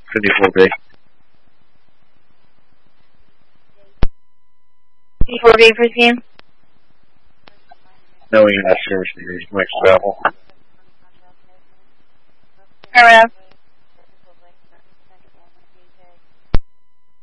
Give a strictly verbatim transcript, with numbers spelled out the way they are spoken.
fifty-four B. fifty-four B, proceed. No, you have service degrees, mixed travel. Fair enough.